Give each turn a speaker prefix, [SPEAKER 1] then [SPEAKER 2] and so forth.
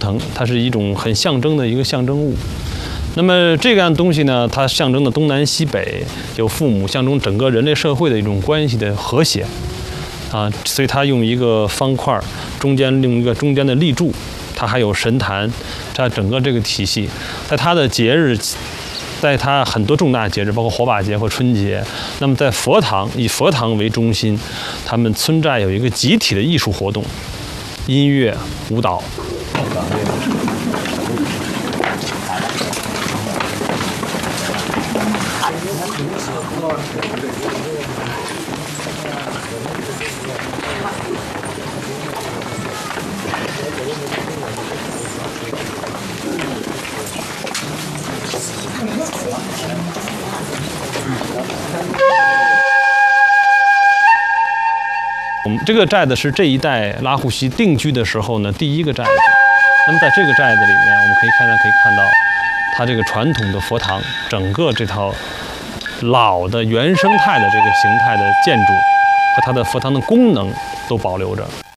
[SPEAKER 1] 腾，它是一种很象征的一个象征物。那么这样东西呢，它象征的东南西北有父母，象征整个人类社会的一种关系的和谐啊，所以它用一个方块，中间用一个中间的立柱，它还有神坛，它整个这个体系，在它的节日。在它很多重大节日，包括火把节或春节，那么在佛堂以佛堂为中心，他们村寨有一个集体的艺术活动，音乐、舞蹈。我们这个寨子是这一代拉祜硒定居的时候呢第一个寨子。那么在这个寨子里面，我们可以看到，它这个传统的佛堂，整个这套老的原生态的这个形态的建筑和它的佛堂的功能都保留着。